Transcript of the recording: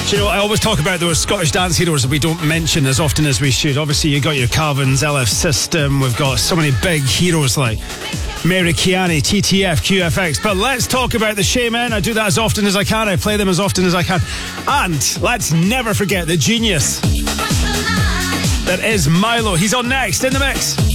Do you know, I always talk about those Scottish dance heroes that we don't mention as often as we should. Obviously, you got your Calvins, LF System. We've got so many big heroes like Mary Kiani, TTF, QFX. But let's talk about the Shamen. I do that as often as I can. I play them as often as I can. And let's never forget the genius that is Milo. He's on next in the mix.